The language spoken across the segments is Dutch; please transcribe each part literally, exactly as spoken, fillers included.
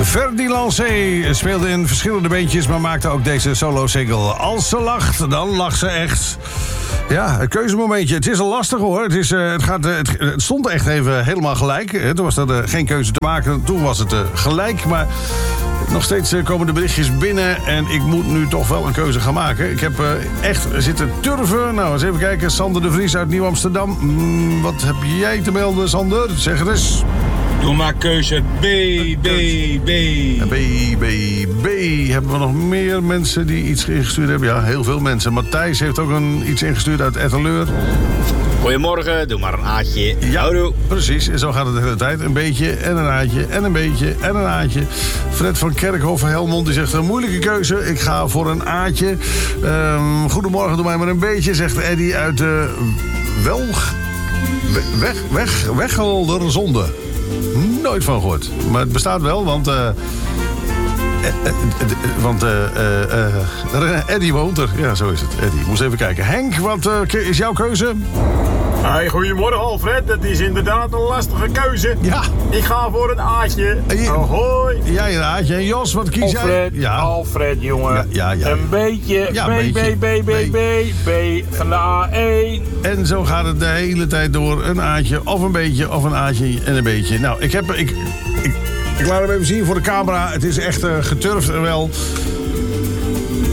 Ferdy Lancé speelde in verschillende beentjes, maar maakte ook deze solo-single. Als ze lacht, dan lacht ze echt. Ja, een keuzemomentje. Het is al lastig hoor. Het, is, uh, het, gaat, uh, het, het stond echt even helemaal gelijk. Uh, toen was er uh, geen keuze te maken. Toen was het uh, gelijk, maar nog steeds uh, komen de berichtjes binnen. En ik moet nu toch wel een keuze gaan maken. Ik heb uh, echt zitten turven. Nou, eens even kijken. Sander de Vries uit Nieuw-Amsterdam. Mm, wat heb jij te melden, Sander? Zeg het eens. Doe maar keuze B, B, B. B, B, B. Hebben we nog meer mensen die iets ingestuurd hebben? Ja, heel veel mensen. Matthijs heeft ook een, iets ingestuurd uit Etteleur. Goedemorgen, doe maar een aatje. Ja, Houdoe. Precies. En zo gaat het de hele tijd. Een beetje en een aatje en een beetje en een aatje. Fred van Kerkhoven Helmond die zegt een moeilijke keuze. Ik ga voor een aatje. Um, goedemorgen, doe mij maar een beetje, zegt Eddy uit de uh, Welg... Weg, weg, Weggelder Zonde. Nooit van gehoord. Maar het bestaat wel, want... Uh, Uh, uh, uh, want uh, uh, uh, Eddy woont er. Ja, zo is het. Eddy, moest even kijken. Henk, wat uh, is jouw keuze? Hey, goedemorgen Alfred. Dat is inderdaad een lastige keuze. Ja. Ik ga voor een aatje. Je, Ahoy. Jij een aatje. En Jos, wat kies Alfred, jij? Ja. Alfred, jongen. Ja, ja, ja. Een beetje. Ja, B, een beetje. B, B, B, B, B. B van de A één. En zo gaat het de hele tijd door. Een aatje, of een beetje, of een aatje en een beetje. Nou, ik heb... Ik, ik, ik laat hem even zien voor de camera. Het is echt uh, geturfd en wel...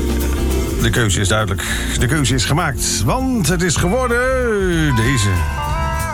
De keuze is duidelijk. De keuze is gemaakt. Want het is geworden... Deze.